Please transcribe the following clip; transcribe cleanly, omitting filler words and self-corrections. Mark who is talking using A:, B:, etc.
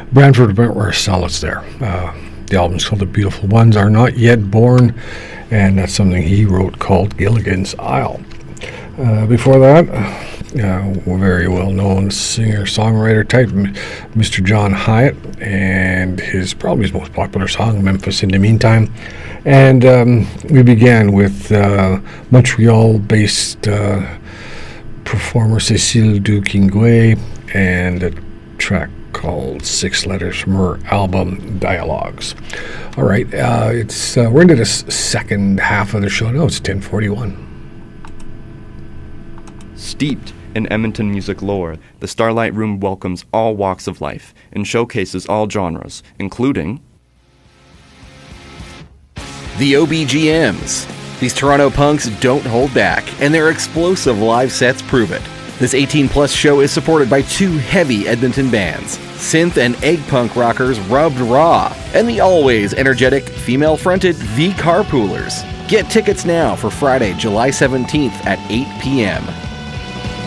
A: Brantford Marsalis there. The album's called The Beautiful Ones Are Not Yet Born, and that's something he wrote called Gilligan's Isle. Before that, very well-known singer-songwriter type, Mr. John Hyatt, and probably his most popular song, Memphis in the Meantime. And we began with Montreal-based performer Cécile Duquesnoy, and a track called Six Letters from her album Dialogues. All right, we're into the second half of the show now. It's 10:41.
B: Steeped in Edmonton music lore, the Starlight Room welcomes all walks of life and showcases all genres, including
C: the OBGMs. These Toronto punks don't hold back, and their explosive live sets prove it. This 18-plus show is supported by two heavy Edmonton bands, synth and egg punk rockers Rubbed Raw, and the always energetic, female-fronted The Carpoolers. Get tickets now for Friday, July 17th at 8 p.m.